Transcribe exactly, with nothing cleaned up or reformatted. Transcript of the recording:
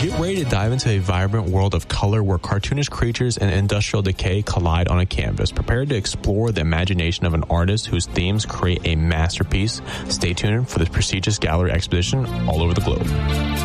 Get ready to dive into a vibrant world of color where cartoonish creatures and industrial decay collide on a canvas. Prepare to explore the imagination of an artist whose themes create a masterpiece. Stay tuned for the prestigious gallery exposition all over the globe.